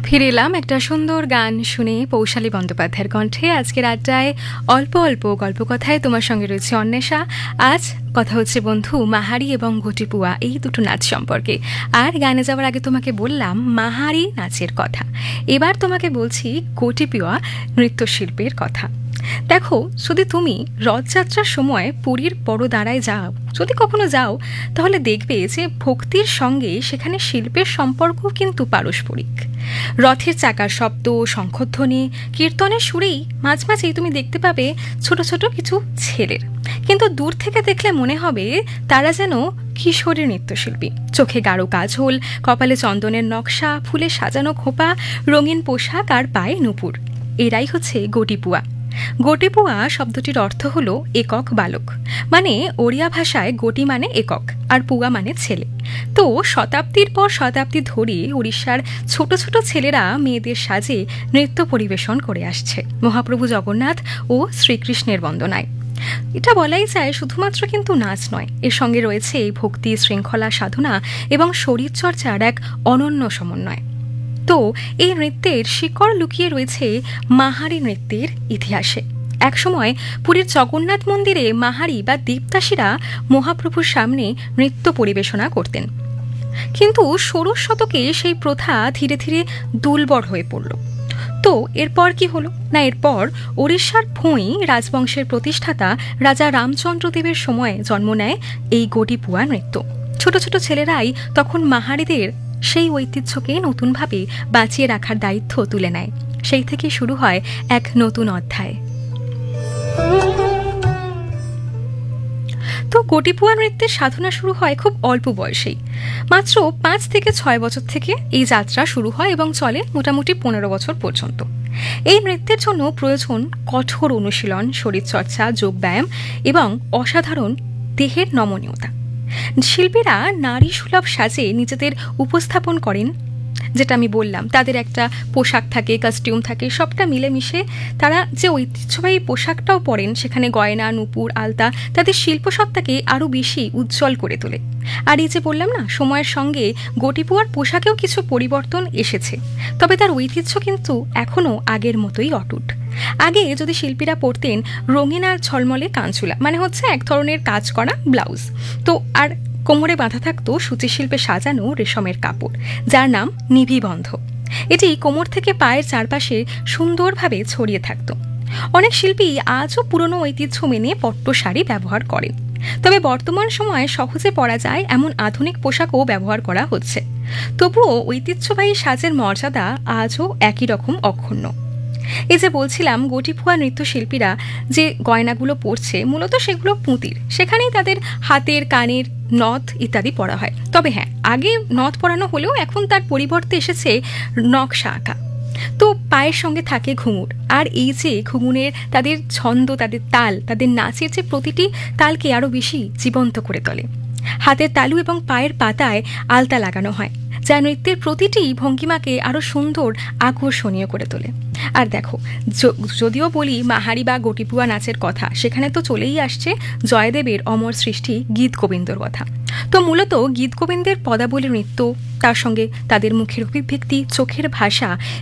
ফিরে এলাম একটা সুন্দর গান শুনে পৌশালী বন্দ্যোপাধ্যায়ের কণ্ঠে। আজকের আড্ডায় অল্প অল্প গল্প কথায় তোমার সঙ্গে রয়েছে অন্বেষা। আজ কথা হচ্ছে বন্ধু মাহারি এবং ঘটিপুয়া এই দুটো নাচ সম্পর্কে। আর গানে যাওয়ার আগে তোমাকে বললাম মাহারি নাচের কথা, এবার তোমাকে বলছি ঘটিপুয়া নৃত্যশিল্পের কথা। দেখো, যদি তুমি রথযাত্রার সময় পুরীর বড় দাঁড়ায় যাও, যদি কখনো যাও, তাহলে দেখবে যে ভক্তির সঙ্গে সেখানে শিল্পের সম্পর্ক কিন্তু পারস্পরিক। রথের চাকার শব্দ, শঙ্খধ্বনি, কীর্তনের সুরেই মাঝে মাঝেই তুমি দেখতে পাবে ছোট ছোট কিছু ছেলের, কিন্তু দূর থেকে দেখলে মনে হবে তারা যেন কিশোরী নৃত্যশিল্পী। চোখে গাঢ় কাজল, কপালে চন্দনের নকশা, ফুলে সাজানো খোপা, রঙিন পোশাক আর পায়ে নূপুর। এরাই হচ্ছে গটিপুয়া। গটিপুয়া শব্দটির অর্থ হলো একক বালক, মানে ওড়িয়া ভাষায় গটি মানে একক আর পুয়া মানে ছেলে। তো শতাব্দীর পর শতাব্দী ধরে উড়িষ্যার ছোট ছোট ছেলেরা মেয়েদের সাজে নৃত্য পরিবেশন করে আসছে মহাপ্রভু জগন্নাথ ও শ্রীকৃষ্ণের বন্দনায়। এটা বলাই যায় শুধুমাত্র কিন্তু নাচ নয়, এর সঙ্গে রয়েছে এই ভক্তি, শৃঙ্খলা, সাধনা এবং শরীরচর্চার এক অনন্য সমন্বয়। তো এই নৃত্যের শিকড় লুকিয়ে রয়েছে মাহারি নৃত্যের ইতিহাসে। একসময় পুরীর জগন্নাথ মন্দিরে মাহারি বা দেবদাসীরা মহাপ্রভুর সামনে নৃত্য পরিবেশনা করতেন, কিন্তু ষোড়শ শতকে সেই প্রথা ধীরে ধীরে দুর্বল হয়ে পড়ল। তো এরপর কি হলো না, এরপর ওড়িশার ভূঁই রাজবংশের প্রতিষ্ঠাতা রাজা রামচন্দ্রদেবের সময়ে জন্ম নেয় এই গটিপুয়া নৃত্য। ছোট ছোট ছেলেরাই তখন মাহারিদের সেই ঐতিহ্যকে নতুনভাবে বাঁচিয়ে রাখার দায়িত্ব তুলে নেয়। সেই থেকে শুরু হয় এক নতুন অধ্যায়। তো গটিপুয়া নৃত্যের সাধনা শুরু হয় খুব অল্প বয়সেই, মাত্র 5 থেকে 6 বছর থেকে এই যাত্রা শুরু হয় এবং চলে মোটামুটি 15 বছর পর্যন্ত। এই নৃত্যের জন্য প্রয়োজন কঠোর অনুশীলন, শরীরচর্চা, যোগব্যায়াম এবং অসাধারণ দেহের নমনীয়তা। শিল্পীরা নারী সুলভ সাজে নিজেদের উপস্থাপন করেন, যেটা আমি বললাম, তাদের একটা পোশাক থাকে, কস্টিউম থাকে, সবটা মিলেমিশে তারা যে ঐতিহ্যবাহী পোশাকটাও পরেন, সেখানে গয়না, নূপুর, আলতা তাদের শিল্পসত্তাকে আরও বেশি উজ্জ্বল করে তোলে। আর এই যে বললাম না, সময়ের সঙ্গে গটিপুয়ার পোশাকেও কিছু পরিবর্তন এসেছে, তবে তার ঐতিহ্য কিন্তু এখনও আগের মতোই অটুট। আগে যদি শিল্পীরা পরতেন রঙিন আর ঝলমলে কাঞ্চুলা, মানে হচ্ছে এক ধরনের কাজ করা ব্লাউজ, তো আর কোমরে বাঁধা থাকতো সূচিশিল্পে সাজানো রেশমের কাপড়, যার নাম নিবিবন্ধ। এটি কোমর থেকে পায়ের চারপাশে সুন্দরভাবে ছড়িয়ে থাকতো। অনেক শিল্পী আজও পুরনো ঐতিহ্য মেনে পট্ট শাড়ি ব্যবহার করেন, তবে বর্তমান সময়ে সহজে পরা যায় এমন আধুনিক পোশাকও ব্যবহার করা হচ্ছে। তবুও ঐতিহ্যবাহী সাজের মর্যাদা আজও একই রকম অক্ষুণ্ণ। এই যে বলছিলাম, গটিপুয়া নৃত্যশিল্পীরা যে গয়নাগুলো পরছে মূলত সেগুলো পুঁতির, সেখানেই তাদের হাতের, কানের নথ ইত্যাদি পরা হয়। তবে হ্যাঁ, আগে নথ পরানো হলেও এখন তার পরিবর্তে এসেছে নকশা আঁকা। তো পায়ের সঙ্গে থাকে ঘুঙুর, আর এই যে ঘুঙুরের তাদের ছন্দ, তাদের তাল, তাদের নাচের যে প্রতিটি তালকে আরও বেশি জীবন্ত করে তোলে। হাতের তালু এবং পায়ের পাতায় আলতা লাগানো হয়, যা নৃত্যের প্রতিটি ভঙ্গিমাকে আরও সুন্দর, আকর্ষণীয় করে তোলে। আর দেখো, যদিও বলি মাহারি বা গটিপুয়া নাচের কথা, সেখানে তো চলেই আসছে জয়দেবের অমর সৃষ্টি গীত গোবিন্দর কথা। তো মূলত গীত গোবিন্দের পদাবলী নৃত্য, তার সঙ্গে তাদের মুখের অভিব্যক্তি, চোখের ভাষা,